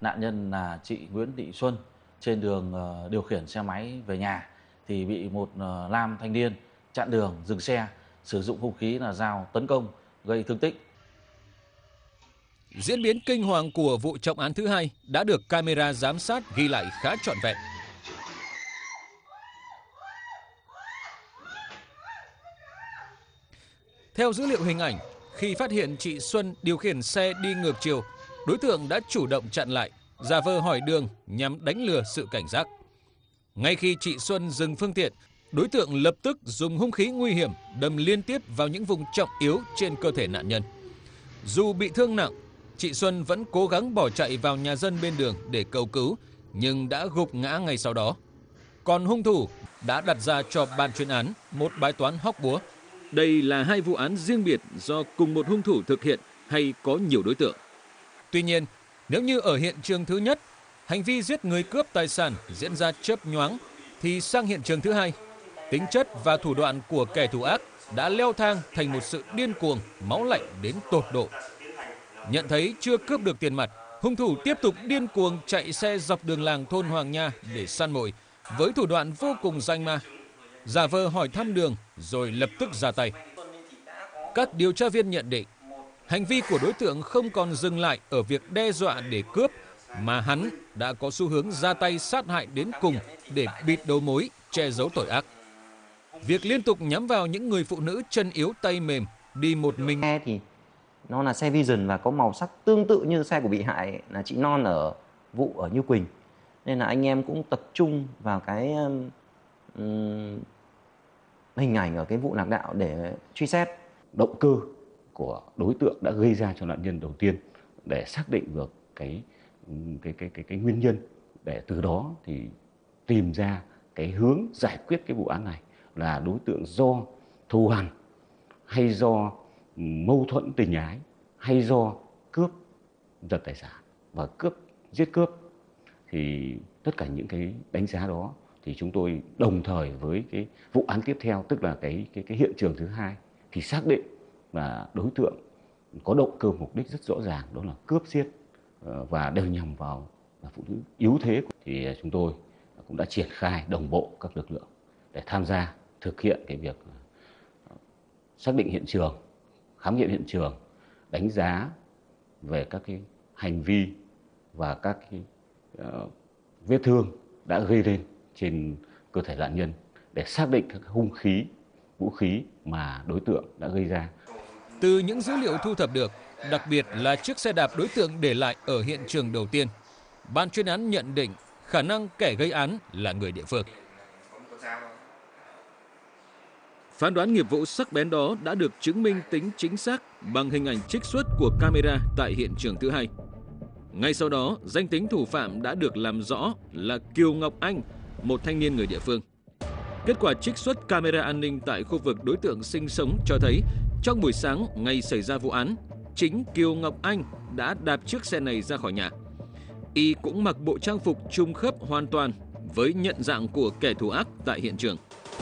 nạn nhân là chị Nguyễn Thị Xuân trên đường điều khiển xe máy về nhà thì bị một nam thanh niên chặn đường dừng xe, sử dụng hung khí là dao tấn công gây thương tích. Diễn biến kinh hoàng của vụ trọng án thứ hai đã được camera giám sát ghi lại khá trọn vẹn. Theo dữ liệu hình ảnh, khi phát hiện chị Xuân điều khiển xe đi ngược chiều, đối tượng đã chủ động chặn lại, giả vờ hỏi đường nhằm đánh lừa sự cảnh giác. Ngay khi chị Xuân dừng phương tiện, đối tượng lập tức dùng hung khí nguy hiểm đâm liên tiếp vào những vùng trọng yếu trên cơ thể nạn nhân. Dù bị thương nặng, chị Xuân vẫn cố gắng bỏ chạy vào nhà dân bên đường để cầu cứu, nhưng đã gục ngã ngay sau đó. Còn hung thủ đã đặt ra cho ban chuyên án một bài toán hóc búa. Đây là hai vụ án riêng biệt do cùng một hung thủ thực hiện hay có nhiều đối tượng. Tuy nhiên, nếu như ở hiện trường thứ nhất, hành vi giết người cướp tài sản diễn ra chớp nhoáng, thì sang hiện trường thứ hai, tính chất và thủ đoạn của kẻ thù ác đã leo thang thành một sự điên cuồng, máu lạnh đến tột độ. Nhận thấy chưa cướp được tiền mặt, hung thủ tiếp tục điên cuồng chạy xe dọc đường làng thôn Hoàng Nha để săn mồi với thủ đoạn vô cùng danh ma, giả vờ hỏi thăm đường rồi lập tức ra tay. Các điều tra viên nhận định, hành vi của đối tượng không còn dừng lại ở việc đe dọa để cướp, mà hắn đã có xu hướng ra tay sát hại đến cùng để bịt đầu mối, che giấu tội ác. Việc liên tục nhắm vào những người phụ nữ chân yếu tay mềm, đi một mình. Xe thì nó là xe Vision và có màu sắc tương tự như xe của bị hại là chị Non ở vụ ở Như Quỳnh. Nên là anh em cũng tập trung vào cái hình ảnh ở cái vụ lạc đạo để truy xét. Động cơ của đối tượng đã gây ra cho nạn nhân đầu tiên để xác định được cái nguyên nhân, để từ đó thì tìm ra cái hướng giải quyết cái vụ án này là đối tượng do thù hằn hay do mâu thuẫn tình ái hay do cướp giật tài sản và giết cướp. Thì tất cả những cái đánh giá đó thì chúng tôi đồng thời với cái vụ án tiếp theo, tức là cái hiện trường thứ hai, thì xác định là đối tượng có động cơ mục đích rất rõ ràng, đó là cướp giết và đều nhằm vào phụ nữ yếu thế. Thì chúng tôi cũng đã triển khai đồng bộ các lực lượng để tham gia thực hiện cái việc xác định hiện trường, khám nghiệm hiện trường, đánh giá về các cái hành vi và các cái vết thương đã gây lên trên cơ thể nạn nhân để xác định các hung khí, vũ khí mà đối tượng đã gây ra. Từ những dữ liệu thu thập được, đặc biệt là chiếc xe đạp đối tượng để lại ở hiện trường đầu tiên, ban chuyên án nhận định khả năng kẻ gây án là người địa phương. Phán đoán nghiệp vụ sắc bén đó đã được chứng minh tính chính xác bằng hình ảnh trích xuất của camera tại hiện trường thứ hai. Ngay sau đó, danh tính thủ phạm đã được làm rõ là Kiều Ngọc Anh, một thanh niên người địa phương. Kết quả trích xuất camera an ninh tại khu vực đối tượng sinh sống cho thấy trong buổi sáng ngày xảy ra vụ án, chính Kiều Ngọc Anh đã đạp chiếc xe này ra khỏi nhà. Y cũng mặc bộ trang phục trùng khớp hoàn toàn với nhận dạng của kẻ thù ác tại hiện trường.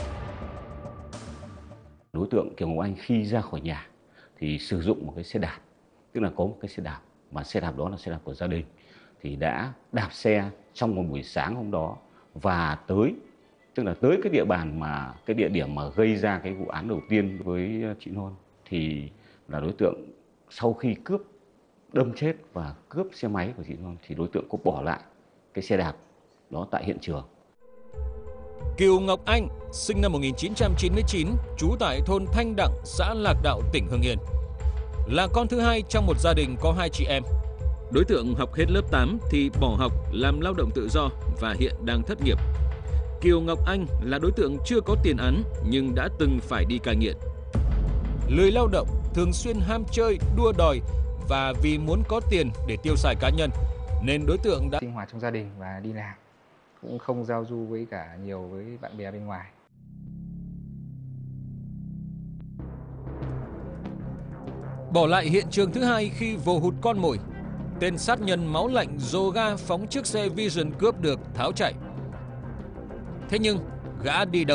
Đối tượng Kiều Ngọc Anh khi ra khỏi nhà thì sử dụng một cái xe đạp, tức là có một cái xe đạp, mà xe đạp đó là xe đạp của gia đình, thì đã đạp xe trong một buổi sáng hôm đó và tới cái địa điểm mà gây ra cái vụ án đầu tiên với chị Non. Thì là đối tượng sau khi cướp, đâm chết và cướp xe máy của chị Non thì đối tượng cũng bỏ lại cái xe đạp đó tại hiện trường. Kiều Ngọc Anh, sinh năm 1999, trú tại thôn Thanh Đặng, xã Lạc Đạo, tỉnh Hưng Yên. Là con thứ hai trong một gia đình có hai chị em. Đối tượng học hết lớp 8 thì bỏ học làm lao động tự do và hiện đang thất nghiệp. Kiều Ngọc Anh là đối tượng chưa có tiền án nhưng đã từng phải đi cai nghiện. Lười lao động, thường xuyên ham chơi, đua đòi và vì muốn có tiền để tiêu xài cá nhân nên đối tượng đã sinh hoạt trong gia đình và đi làm, cũng không giao du với nhiều với bạn bè bên ngoài. Bỏ lại hiện trường thứ hai khi vồ hụt con mồi, tên sát nhân máu lạnh dồ ga phóng chiếc xe Vision cướp được tháo chạy. Thế nhưng gã đi đâu?